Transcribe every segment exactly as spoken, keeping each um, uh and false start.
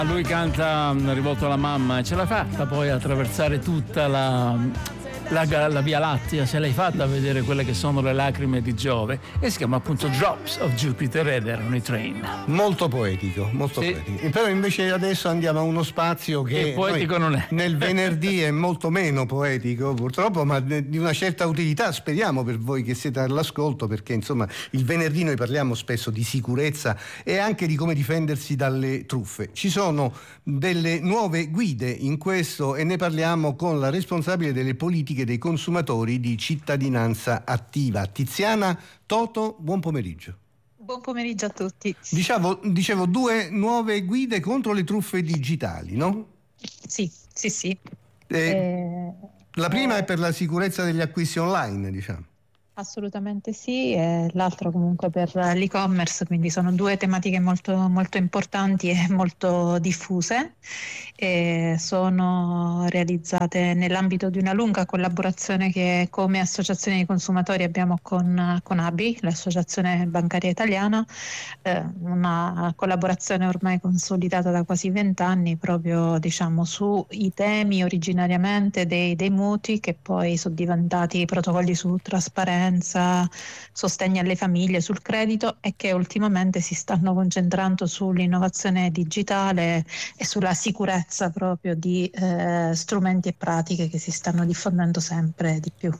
Lui canta rivolto alla mamma e ce l'ha fatta poi a attraversare tutta la, la, la Via Lattea, se l'hai fatta a vedere quelle che sono le lacrime di Giove, e si chiama appunto Drops of Jupiter ed era on a Train. Molto poetico, molto sì. poetico. Però invece adesso andiamo a uno spazio che e poetico non è. Nel venerdì è molto meno poetico purtroppo, ma di una certa utilità, speriamo, per voi che siete all'ascolto, perché insomma il venerdì noi parliamo spesso di sicurezza e anche di come difendersi dalle truffe. Ci sono delle nuove guide in questo e ne parliamo con la responsabile delle politiche dei consumatori di Cittadinanza Attiva, Tiziana Toto. Buon pomeriggio. Buon pomeriggio a tutti. Dicevo, dicevo due nuove guide contro le truffe digitali, no? Sì, sì, sì. Eh, eh, la prima eh, è per la sicurezza degli acquisti online, diciamo. Assolutamente sì, e l'altro comunque per l'e-commerce, quindi sono due tematiche molto, molto importanti e molto diffuse, e sono realizzate nell'ambito di una lunga collaborazione che come associazione di consumatori abbiamo con, con A B I, l'Associazione Bancaria Italiana, eh, una collaborazione ormai consolidata da quasi vent'anni proprio diciamo sui temi originariamente dei, dei mutui, che poi sono diventati protocolli su trasparenza, sostegno alle famiglie, sul credito, e che ultimamente si stanno concentrando sull'innovazione digitale e sulla sicurezza proprio di eh, strumenti e pratiche che si stanno diffondendo sempre di più.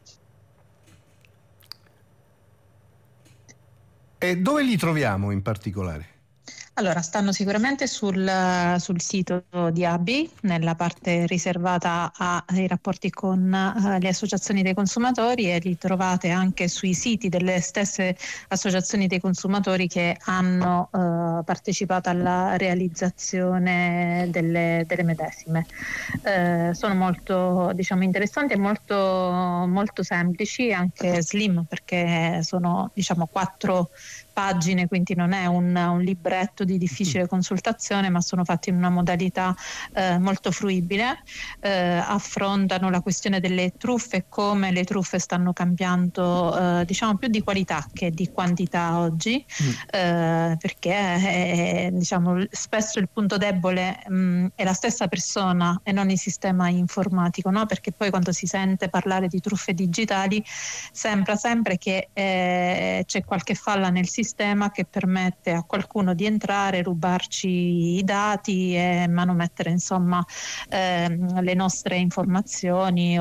E dove li troviamo in particolare? Allora, stanno sicuramente sul, sul sito di A B I, nella parte riservata ai rapporti con uh, le associazioni dei consumatori, e li trovate anche sui siti delle stesse associazioni dei consumatori che hanno uh, partecipato alla realizzazione delle, delle medesime. Uh, sono molto, diciamo, interessanti e molto, molto semplici, anche slim, perché sono, diciamo, quattro pagine, quindi non è un, un libretto di difficile consultazione, ma sono fatti in una modalità eh, molto fruibile. Eh, affrontano la questione delle truffe e come le truffe stanno cambiando, eh, diciamo più di qualità che di quantità oggi, mm. eh, perché è, diciamo, spesso il punto debole mh, è la stessa persona e non il sistema informatico, no? Perché poi quando si sente parlare di truffe digitali sembra sempre che eh, c'è qualche falla nel sistema che permette a qualcuno di entrare, rubarci i dati e manomettere insomma ehm, le nostre informazioni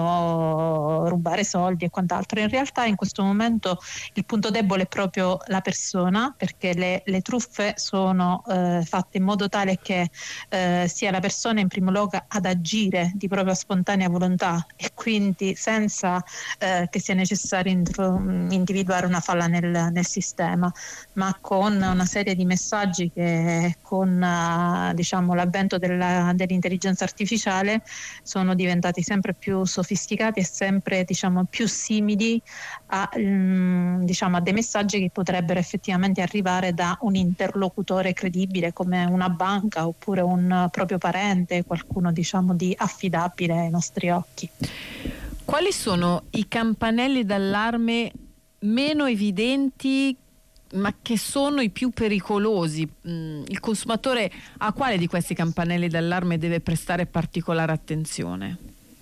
o rubare soldi e quant'altro. In realtà in questo momento il punto debole è proprio la persona, perché le, le truffe sono eh, fatte in modo tale che eh, sia la persona in primo luogo ad agire di propria spontanea volontà, e quindi senza eh, che sia necessario intro- individuare una falla nel, nel sistema, ma con una serie di messaggi che con uh, diciamo l'avvento della, dell'intelligenza artificiale sono diventati sempre più sofisticati e sempre diciamo più simili a, um, diciamo, a dei messaggi che potrebbero effettivamente arrivare da un interlocutore credibile come una banca oppure un proprio parente, qualcuno diciamo di affidabile ai nostri occhi. Quali sono i campanelli d'allarme meno evidenti ma che sono i più pericolosi? Il consumatore a quale di questi campanelli d'allarme deve prestare particolare attenzione?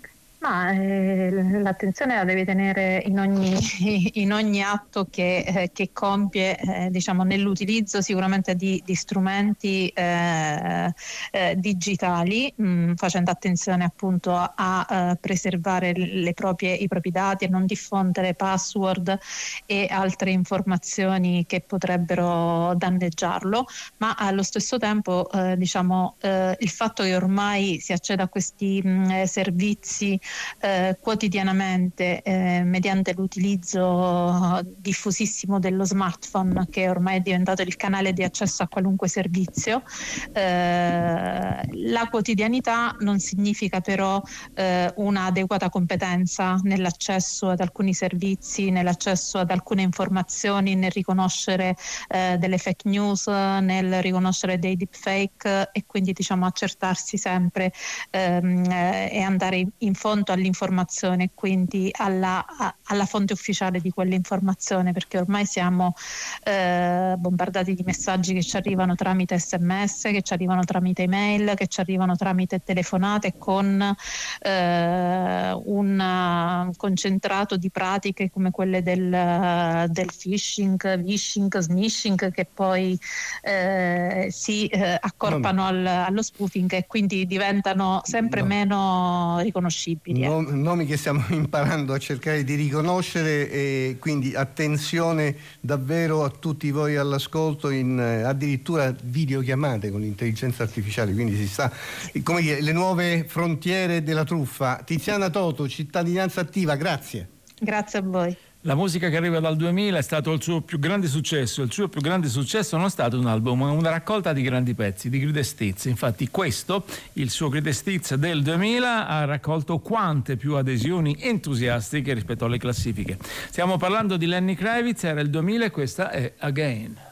Ma eh, l'attenzione la deve tenere in ogni, in ogni atto che, eh, che compie, eh, diciamo, nell'utilizzo sicuramente di, di strumenti eh, eh, digitali, mh, facendo attenzione appunto a, a preservare le proprie, i propri dati, a non diffondere password e altre informazioni che potrebbero danneggiarlo, ma allo stesso tempo eh, diciamo eh, il fatto che ormai si acceda a questi mh, servizi Eh, quotidianamente eh, mediante l'utilizzo diffusissimo dello smartphone, che ormai è diventato il canale di accesso a qualunque servizio. Eh, la quotidianità non significa però eh, un'adeguata competenza nell'accesso ad alcuni servizi, nell'accesso ad alcune informazioni, nel riconoscere eh, delle fake news, nel riconoscere dei deepfake, e quindi diciamo accertarsi sempre ehm, eh, e andare in fondo conto all'informazione, quindi alla, a, alla fonte ufficiale di quell'informazione, perché ormai siamo eh, bombardati di messaggi che ci arrivano tramite sms, che ci arrivano tramite email, che ci arrivano tramite telefonate, con eh, un concentrato di pratiche come quelle del, del phishing, vishing, smishing, che poi eh, si eh, accorpano al, allo spoofing e quindi diventano sempre no. meno riconoscibili. No, nomi che stiamo imparando a cercare di riconoscere, e quindi attenzione davvero a tutti voi all'ascolto, in addirittura videochiamate con l'intelligenza artificiale, quindi si sta, come dire, le nuove frontiere della truffa. Tiziana Toto, Cittadinanza Attiva, grazie. Grazie a voi. La musica che arriva dal duemila è stato il suo più grande successo. Il suo più grande successo non è stato un album, ma una raccolta di grandi pezzi, di Greatest Hits. Infatti questo, il suo Greatest Hits del duemila, ha raccolto quante più adesioni entusiastiche rispetto alle classifiche. Stiamo parlando di Lenny Kravitz, era il duemila e questa è Again.